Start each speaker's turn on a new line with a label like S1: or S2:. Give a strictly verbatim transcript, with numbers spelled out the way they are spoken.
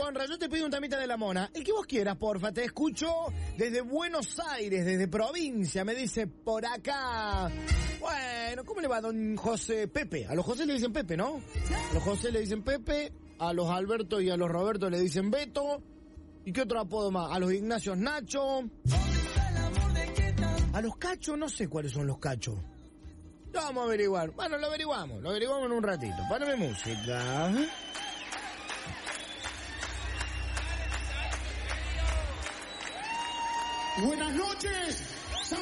S1: Honra, yo te pido un tamita de la mona. El que vos quieras, porfa, te escucho desde Buenos Aires, desde provincia, me dice por acá. Bueno, ¿cómo le va don José Pepe? A los José le dicen Pepe, ¿no? A los José le dicen Pepe, a los Alberto y a los Roberto le dicen Beto. ¿Y qué otro apodo más? A los Ignacios Nacho. A los Cachos, no sé cuáles son los Cachos. Lo vamos a averiguar. Bueno, lo averiguamos, lo averiguamos en un ratito. Párame música.
S2: Buenas noches.